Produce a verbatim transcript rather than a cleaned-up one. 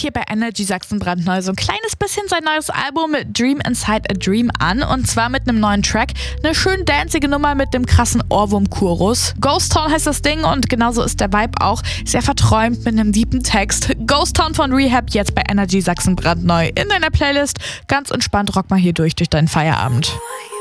hier bei Energy Sachsen brandneu so ein kleines bisschen sein neues Album Dream Inside a Dream an. Und zwar mit einem neuen Track. Eine schön danzige Nummer mit dem krassen Ohrwurm-Chorus. Ghost Town heißt das Ding und genauso ist der Vibe auch. Sehr verträumt mit einem deepen Text. Ghost Town von Rehab jetzt bei Energy Sachsen brandneu in deiner Playlist. Ganz entspannt rock mal hier durch durch deinen Feierabend.